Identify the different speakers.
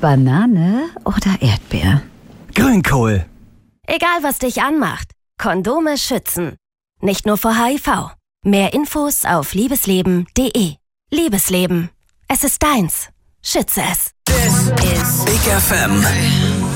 Speaker 1: Banane oder Erdbeer?
Speaker 2: Grünkohl.
Speaker 3: Egal, was dich anmacht, Kondome schützen. Nicht nur vor HIV. Mehr Infos auf liebesleben.de. Liebesleben. Es ist deins. Schütze es.
Speaker 4: Big FM.